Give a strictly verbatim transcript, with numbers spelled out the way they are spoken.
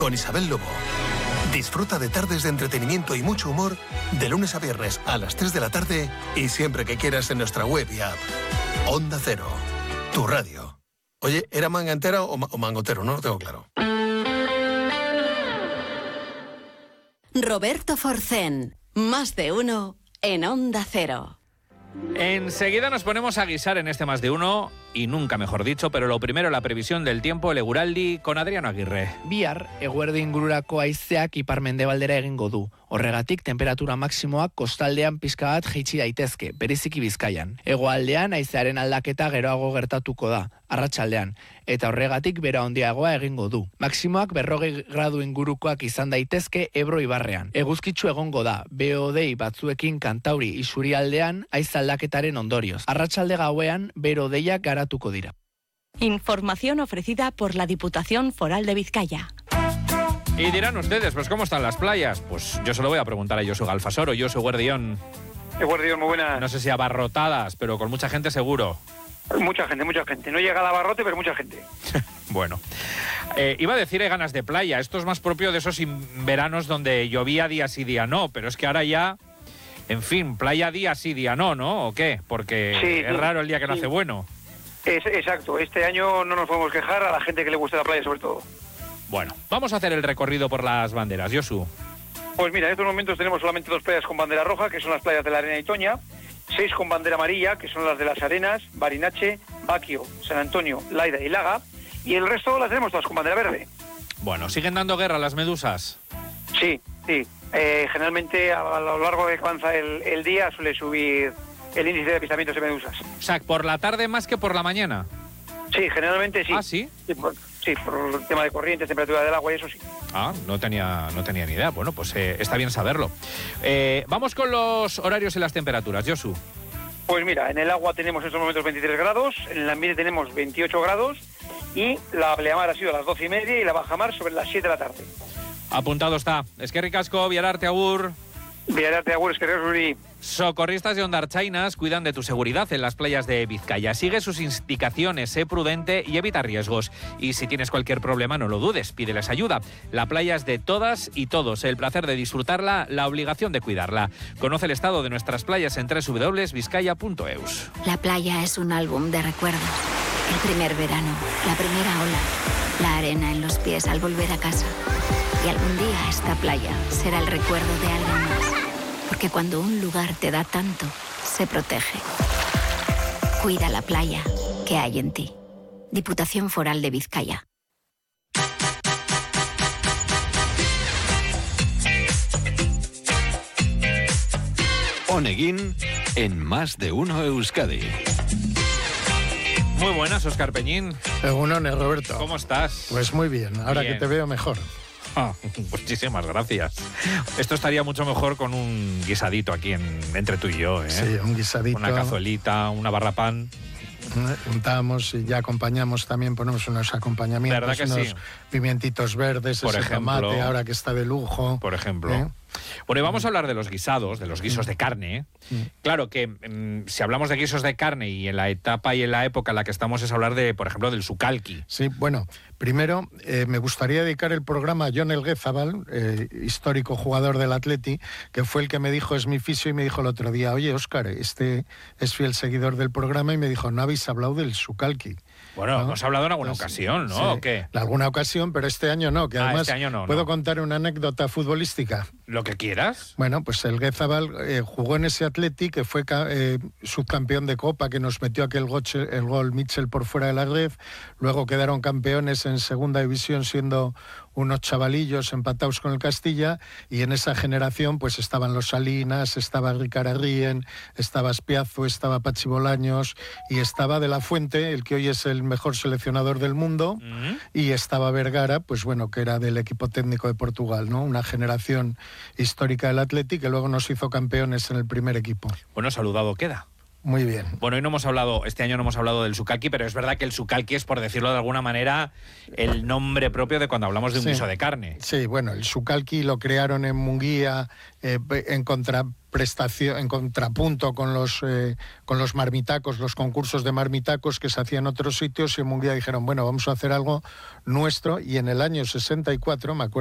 con Isabel Lobo. Disfruta de tardes de entretenimiento y mucho humor de lunes a viernes a las tres de la tarde y siempre que quieras en nuestra web y app. Onda Cero, tu radio. Oye, ¿era manga entera o, ma- o mangotero? No lo tengo claro. Roberto Forcén, más de uno en Onda Cero. Enseguida nos ponemos a guisar en este más de uno, y nunca mejor dicho, pero lo primero, la previsión del tiempo, el Eguraldi con Adriano Aguirre. Bihar, eguerdi ingururako haizeak ipar-mendebaldera egingo du. Horregatik, temperatura maksimoak kostaldean pixka bat jaitsi daitezke, bereziki Bizkaian. Hegoaldean haizearen aldaketa geroago gertatuko da, arratsaldean, eta horregatik bera handiagoa egingo du. Maksimoak berrogei gradu ingurukoak izan daitezke Ebro ibarrean. Eguzkitsu egongo da, behodei batzuekin Kantauri isurialdean haize aldaketaren ondorioz. Arratsalde gauean berodeiak garatuko dira. Información ofrecida por la Diputación Foral de Vizcaya. Y dirán ustedes, pues ¿cómo están las playas? Pues yo se lo voy a preguntar a Josu Galfasoro. Josu Guardión. Guardión, muy buena. No sé si abarrotadas, pero con mucha gente seguro. Mucha gente, mucha gente. No llega al abarrote, pero mucha gente. Bueno, eh, iba a decir hay ganas de playa. Esto es más propio de esos veranos donde llovía día sí, día no, pero es que ahora ya, en fin, playa día sí, día no, ¿no? ¿O qué? Porque Sí, es sí, raro el día que no sí. hace bueno. Es, exacto, este año no nos podemos quejar, a la gente que le gusta la playa sobre todo. Bueno, vamos a hacer el recorrido por las banderas. Josu. Pues mira, en estos momentos tenemos solamente dos playas con bandera roja, que son las playas de la Arena y Toña, seis con bandera amarilla, que son las de las Arenas, Barinache, Baquio, San Antonio, Laida y Laga, y el resto las tenemos todas con bandera verde. Bueno, ¿siguen dando guerra las medusas? Sí, sí. Eh, generalmente a, a lo largo de que avanza el, el día suele subir el índice de avistamientos de medusas. O sea, ¿por la tarde más que por la mañana? Sí, generalmente sí. ¿Ah, sí? Sí, por, sí, por el tema de corrientes, temperatura del agua y eso sí. Ah, no tenía, no tenía ni idea. Bueno, pues eh, está bien saberlo. Eh, vamos con los horarios y las temperaturas, Josu. Pues mira, en el agua tenemos en estos momentos veintitrés grados, en el ambiente tenemos veintiocho grados y la pleamar ha sido a las doce y media y la bajamar sobre las siete de la tarde. Apuntado está. Eskerrik asko, Biararte agur. Biararte agur, eskerrik asko. Socorristas de Ondarchainas cuidan de tu seguridad en las playas de Vizcaya. Sigue sus indicaciones, sé prudente y evita riesgos. Y si tienes cualquier problema, no lo dudes, pídeles ayuda. La playa es de todas y todos. El placer de disfrutarla, la obligación de cuidarla. Conoce el estado de nuestras playas en doble u doble u doble u punto vizcaya punto eus. La playa es un álbum de recuerdos. El primer verano, la primera ola, la arena en los pies al volver a casa. Y algún día esta playa será el recuerdo de alguien más. Porque cuando un lugar te da tanto, se protege. Cuida la playa que hay en ti. Diputación Foral de Vizcaya. Oneguín en Más de Uno Euskadi. Muy buenas, Óscar Peñín. Egunones, Roberto. ¿Cómo estás? Pues muy bien, ahora Bien. que te veo mejor. Ah, muchísimas gracias. Esto estaría mucho mejor con un guisadito aquí en, entre tú y yo, ¿eh? Sí, un guisadito. Una cazuelita, una barra pan. Untamos y ya acompañamos también, ponemos unos acompañamientos, ¿Verdad que unos sí? pimientitos verdes, Por ese ejemplo. tomate ahora que está de lujo. Por ejemplo. ¿Eh? Bueno, y vamos a hablar de los guisados, de los guisos de carne. Mm. Claro que mm, si hablamos de guisos de carne y en la etapa y en la época en la que estamos es hablar de, por ejemplo, del sucalqui. Sí, bueno, primero eh, me gustaría dedicar el programa a Jon Elguézabal, eh, histórico jugador del Atleti, que fue el que me dijo, es mi fisio, y me dijo el otro día, oye, Óscar, este es fiel seguidor del programa, y me dijo, no habéis hablado del sucalqui. Bueno, ¿no? hemos hablado en alguna Entonces, ocasión, ¿no? sí, ¿O qué? en alguna ocasión, pero este año no, que Ah, además este año no, puedo no. contar una anécdota futbolística. Lo que quieras. Bueno, pues el Guezabal eh, jugó en ese Atleti, que fue eh, subcampeón de Copa, que nos metió aquel goche, el gol Mitchell por fuera de la red. Luego quedaron campeones en segunda división siendo unos chavalillos empatados con el Castilla, y en esa generación pues estaban los Salinas, estaba Ricard Arrien, estaba Espiazu, estaba Pachi Bolaños y estaba De la Fuente, el que hoy es el mejor seleccionador del mundo, Mm. y estaba Vergara, pues bueno, que era del equipo técnico de Portugal, ¿no? Una generación histórica del Atleti que luego nos hizo campeones en el primer equipo. Bueno, saludado queda. Muy bien. Bueno, hoy no hemos hablado, este año no hemos hablado del sucalqui, pero es verdad que el sucalqui es, por decirlo de alguna manera, el nombre propio de cuando hablamos de un sí. guiso de carne. Sí, bueno, el sucalqui lo crearon en Munguía eh, en contraprestación, en contrapunto con los eh, con los marmitacos, los concursos de marmitacos que se hacían en otros sitios, y en Munguía dijeron, bueno, vamos a hacer algo nuestro, y en el año sesenta y cuatro, me acuerdo